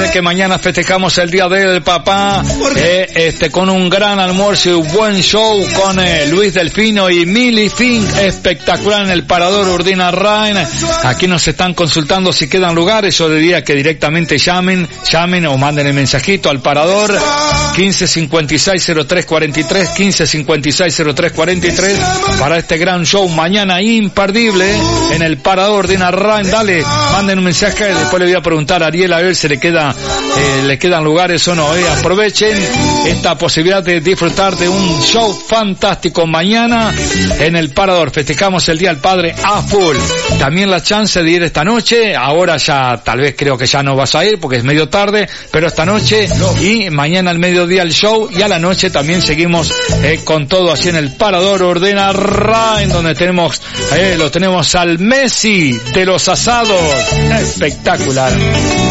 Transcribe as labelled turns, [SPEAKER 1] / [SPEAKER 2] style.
[SPEAKER 1] que mañana festejamos el Día del Papá, con un gran almuerzo y un buen show con Luis Delfino y Mili Fink, espectacular en el Parador Urdina-Rain. Aquí nos están consultando si quedan lugares. Yo diría que directamente llamen o manden el mensajito al Parador 1556-0343, 1556-0343 para este gran show mañana imperdible en el Parador Urdina-Rain. Dale, manden un mensaje, después le voy a preguntar a Ariel a ver si le quedan lugares o no. Aprovechen esta posibilidad de disfrutar de un show fantástico mañana en el Parador. Festejamos el Día del Padre a full. También la chance de ir esta noche. Ahora ya, tal vez creo que ya no vas a ir porque es medio tarde, pero esta noche y mañana al mediodía el show, y a la noche también seguimos con todo así en el Parador Urdina-Rain, donde lo tenemos al Messi de los asados. Espectacular.